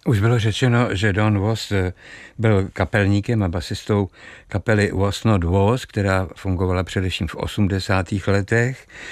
Už bylo řečeno, že Don Was byl kapelníkem a basistou kapely Was Not Was, která fungovala především v 80. letech.